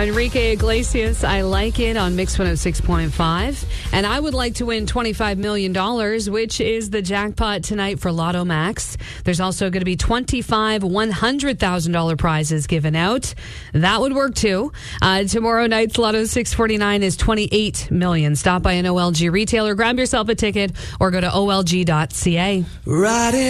Enrique Iglesias, I Like It on Mix 106.5. And I would like to win $25 million, which is the jackpot tonight for Lotto Max. There's also going to be 25 $100,000 prizes given out. That would work too. Tomorrow night's Lotto 649 is $28 million. Stop by an OLG retailer, grab yourself a ticket, or go to olg.ca.